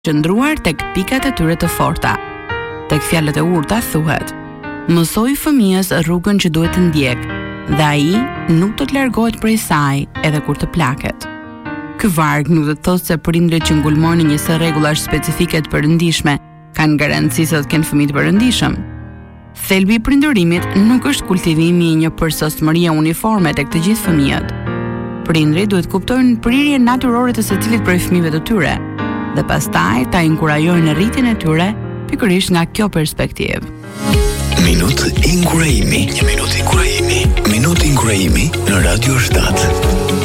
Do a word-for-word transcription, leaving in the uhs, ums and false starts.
qëndruar tek pikat e tyre të forta. Tek fjalët e urta thuhet: mësoj fëmijës rrugën që duhet të ndjek, dhe ai nuk do të largohet prej saj edhe kur të plaket. Ky varg nuk do të thotë se prindrit që ngulmojnë një së rregullash specifike të perëndishme kanë garanci se të kenë fëmijë të perëndishëm. Thelbi i prindërimit nuk është kultivimi i një përsosmërie uniforme tek të gjithë fëmijët. Prindrit duhet kuptojnë prirjen natyrore të secilit prej fëmijëve të tyre dhe pastaj ta inkurajojnë në rritjen e tyre pikërisht nga kjo perspektivë. Minutë inkurajimi, një minutë inkurajimi, minutë inkurajimi në Radio shtat.